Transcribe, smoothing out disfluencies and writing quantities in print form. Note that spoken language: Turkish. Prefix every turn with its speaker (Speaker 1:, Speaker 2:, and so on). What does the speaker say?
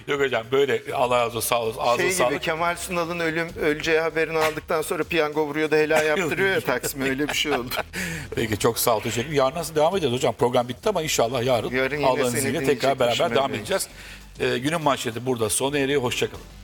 Speaker 1: Yok hocam böyle Allah razı olsun, sağ olsun. Ağzına
Speaker 2: Şey gibi
Speaker 1: sağlık.
Speaker 2: Kemal Sunal'ın öleceği haberini aldıktan sonra piyango vuruyor da helal yaptırıyor ya Taksim'e, öyle bir şey oldu.
Speaker 1: Peki çok sağ ol, teşekkür ederim. Yarın nasıl devam edeceğiz hocam? Program bitti ama inşallah yarın
Speaker 2: Yarın yine
Speaker 1: Allah'ın
Speaker 2: seni
Speaker 1: izniyle tekrar beraber
Speaker 2: dinleyecekmişim,
Speaker 1: devam
Speaker 2: evet.
Speaker 1: edeceğiz. Günün manşeti burada sona eriyor. Hoşçakalın.